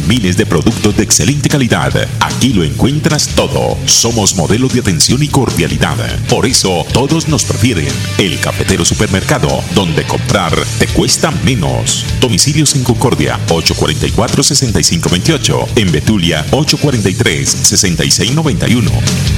miles de productos de excelente calidad. Aquí lo encuentras todo. Somos modelo de atención y cordialidad. Por eso todos nos prefieren. El Cafetero Supermercado, donde comprar te cuesta menos. Domicilios en Concordia 844-6528. En Betulia 843-6691.